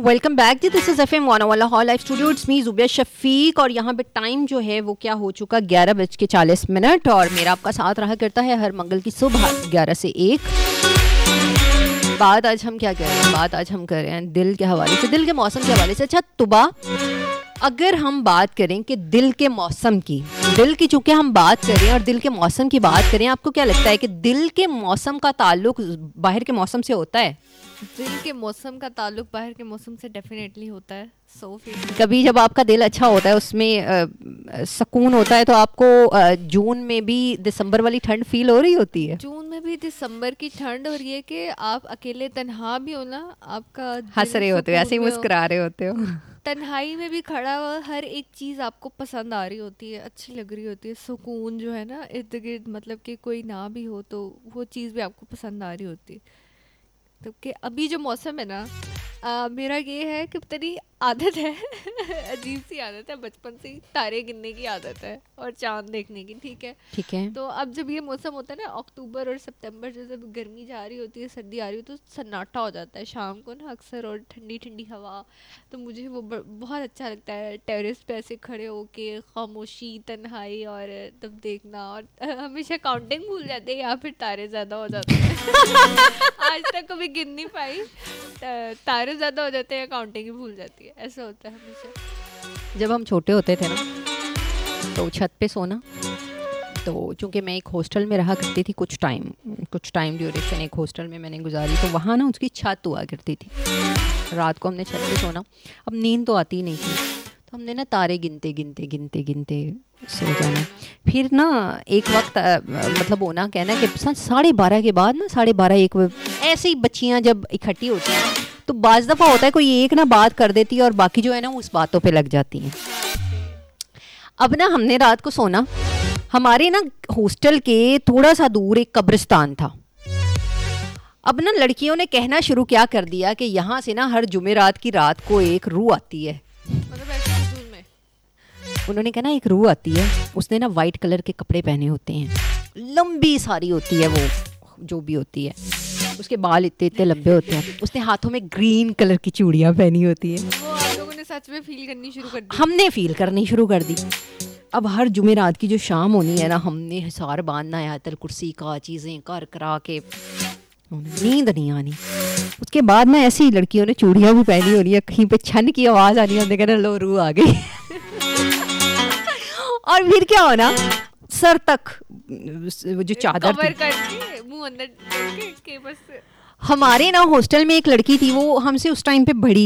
Welcome back ji, this is FM 101 Lahore live studio. It's me Zubia Shafiq और यहाँ पे time जो है वो क्या हो चुका 11:40 और मेरा आपका साथ रहा करता है हर मंगल की सुबह 11 से 1। बात आज हम क्या कर रहे हैं? बात आज हम कर रहे हैं दिल के हवाले से, दिल के मौसम के हवाले से। अच्छा तुबा, अगर हम बात करें कि दिल के मौसम की, दिल की चूँकि हम बात करें और दिल के मौसम की बात करें, आपको क्या लगता है कि दिल के मौसम का ताल्लुक बाहर के मौसम से होता है? दिल के मौसम का ताल्लुक बाहर के मौसम से डेफिनेटली होता है। कभी जब आपका दिल अच्छा होता है, उसमें सुकून होता है, तो आपको जून में भी दिसंबर वाली ठंड फील हो रही होती है? जून में भी दिसंबर की ठंड, और ये कि आप अकेले तन्हा भी हो ना, आपका हंस रहे होते हो, ऐसे ही मुस्कुरा रहे होते हो, तन्हाई में भी खड़ा हुआ हर एक चीज़ आपको पसंद आ रही होती है, अच्छी लग रही होती है। सुकून जो है ना इर्द गिर्द, मतलब कि कोई ना भी हो तो वो चीज़ भी आपको पसंद आ रही होती है। तो कि अभी जो मौसम है ना, मेरा ये है कि पता नहीं आदत है अजीब सी आदत है, बचपन से ही तारे गिनने की आदत है और चांद देखने की। ठीक है। तो अब जब ये मौसम होता है ना, अक्टूबर और सितंबर, जब गर्मी जा रही होती है, सर्दी आ रही होती है, तो सन्नाटा हो जाता है शाम को ना अक्सर, और ठंडी ठंडी हवा। तो मुझे वो बहुत अच्छा लगता है, टेरेस पे ऐसे खड़े होके खामोशी, तन्हाई और तब देखना। और हमेशा काउंटिंग भूल जाते हैं या फिर तारे ज़्यादा हो जाते हैं आज तक कभी गिन नहीं पाई, तारे ज़्यादा हो जाते हैं, काउंटिंग ही भूल जाती है, ऐसा होता है हमेशा। जब हम छोटे होते थे ना, तो छत पे सोना, तो चूँकि मैं एक हॉस्टल में रहा करती थी कुछ टाइम ड्यूरेशन एक हॉस्टल में मैंने गुजारी, तो वहाँ ना उसकी छत हुआ करती थी। रात को हमने छत पे सोना। अब नींद तो आती नहीं थी, तो हमने ना तारे गिनते सो जाना। फिर ना एक वक्त मतलब होना कहना कि 12:30 के बाद ना, 12:30-1 ऐसे ही बच्चियाँ जब इकट्ठी होती हैं, तो बाज़ दफ़ा होता है कोई एक ना बात कर देती है और बाकी जो है ना उस बातों पे लग जाती हैं। अब ना हमने रात को सोना, हमारे ना हॉस्टल के थोड़ा सा दूर एक कब्रिस्तान था। अब ना लड़कियों ने कहना शुरू क्या कर दिया कि यहाँ से ना हर जुमेरात की रात को एक रूह आती है। मतलब ऐसे हुजूर में उन्होंने कहा ना एक रूह आती है, उसने ना वाइट कलर के कपड़े पहने होते हैं, लंबी सारी होती है वो जो भी होती है, उसके बाल इतने लंबे होते हैं, उसने हाथों में ग्रीन कलर की चूड़ियाँ पहनी होती हैं। वो आप लोगों ने सच में फील करनी शुरू कर दी? हमने फील करनी शुरू कर दी। अब हर जुमेरात की जो शाम होनी है ना, हमने हिसार बांधना है, आयतल कुर्सी का चीज़ें कर करा के, नींद नहीं आनी। उसके बाद ना ऐसी लड़कियों ने चूड़ियाँ भी पहनी होनी है, कहीं पे छन की आवाज़ आनी है, कहना लो रूह आ गई और फिर क्या होना, सर तक जो चादर कवर करके मुंह अंदर के बस। हमारे ना हॉस्टल में एक लड़की थी, वो हमसे उस टाइम पे बड़ी